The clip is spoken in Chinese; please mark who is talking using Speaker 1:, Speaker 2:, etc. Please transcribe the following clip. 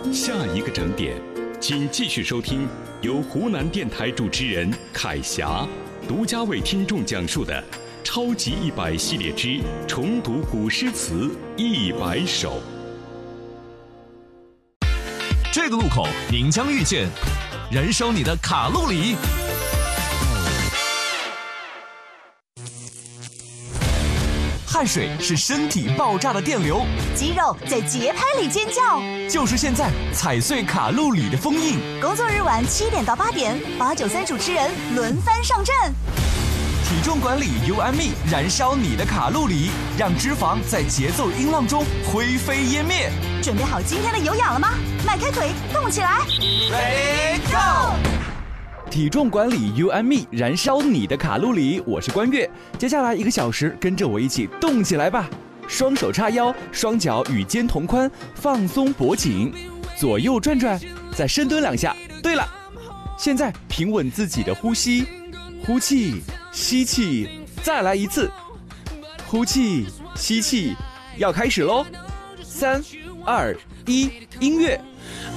Speaker 1: 下一个整点，请继续收听由湖南电台主持人凯霞独家为听众讲述的《超级100系列之重读古诗词100首》。
Speaker 2: 这个路口您将遇见燃烧你的卡路里。汗水是身体爆炸的电流，
Speaker 3: 肌肉在节拍里尖叫。
Speaker 2: 就是现在踩碎卡路里的封印。
Speaker 3: 工作日晚7点到8点，893主持人轮番上阵。
Speaker 2: 体重管理 You and Me， 燃烧你的卡路里，让脂肪在节奏音浪中灰飞烟灭。
Speaker 3: 准备好今天的有氧了吗？迈开腿，动起来
Speaker 2: Ready Go！
Speaker 4: 体重管理 You and Me， 燃烧你的卡路里。我是关悦，接下来1个小时跟着我一起动起来吧！双手叉腰，双脚与肩同宽，放松脖颈，左右转转，再深蹲2下。对了，现在平稳自己的呼吸，呼气，吸气，再来1次，呼气，吸气，要开始咯！3、2、1，音乐。